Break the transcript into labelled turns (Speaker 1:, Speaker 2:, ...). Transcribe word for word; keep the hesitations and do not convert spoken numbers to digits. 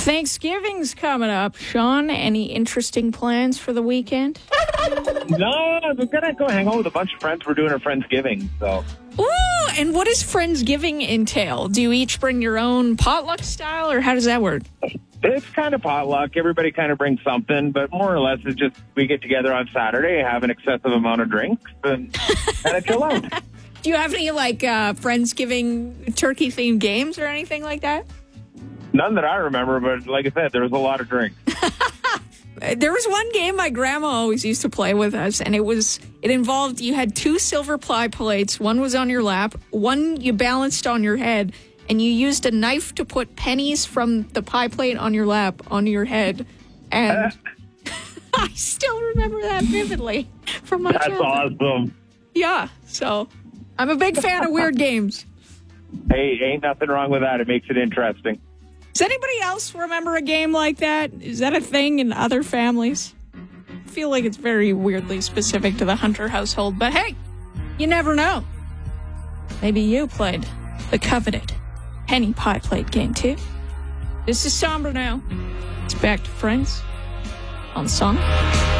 Speaker 1: Thanksgiving's coming up. Sean, any interesting plans for the weekend?
Speaker 2: No, I'm going to go hang out with a bunch of friends. We're doing our Friendsgiving, so.
Speaker 1: Ooh, and what does Friendsgiving entail? Do you each bring your own potluck style, or how does that work?
Speaker 2: It's kind of potluck. Everybody kind of brings something, but more or less it's just we get together on Saturday, have an excessive amount of drinks, and kind of chill out.
Speaker 1: Do you have any, like, uh, Friendsgiving turkey-themed games or anything like that?
Speaker 2: None that I remember, but like I said, there was a lot of drinks.
Speaker 1: There was one game my grandma always used to play with us, and it was it involved you had two silver ply plates. One was on your lap, one you balanced on your head, and you used a knife to put pennies from the pie plate on your lap onto your head. And I still remember that vividly from my
Speaker 2: That's
Speaker 1: childhood.
Speaker 2: awesome.
Speaker 1: Yeah, so I'm a big fan of weird games.
Speaker 2: Hey, ain't nothing wrong with that. It makes it interesting.
Speaker 1: Does anybody else remember a game like that? Is that a thing in other families? I feel like it's very weirdly specific to the Hunter household, but hey, you never know. Maybe you played the coveted penny pie plate game too. This is Somber now. It's back to Friends on Sonic.